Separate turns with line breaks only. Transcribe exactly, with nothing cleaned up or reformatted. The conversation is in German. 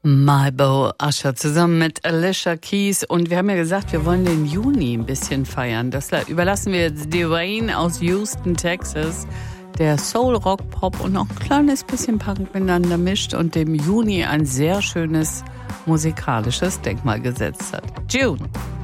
Malbo Usher zusammen mit Alicia Keys. Und wir haben ja gesagt, wir wollen den Juni ein bisschen feiern. Das überlassen wir jetzt Dwayne aus Houston, Texas, der Soul, Rock, Pop und auch ein kleines bisschen Punk miteinander mischt und dem Juni ein sehr schönes musikalisches Denkmal gesetzt hat. June.